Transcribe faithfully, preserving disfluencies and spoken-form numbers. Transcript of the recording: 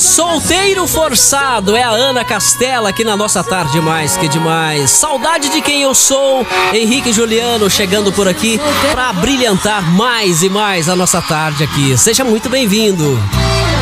Solteiro forçado é a Ana Castela aqui na nossa tarde mais que demais. Saudade de quem eu sou, Henrique e Juliano chegando por aqui para brilhantar mais e mais a nossa tarde aqui. Seja muito bem-vindo.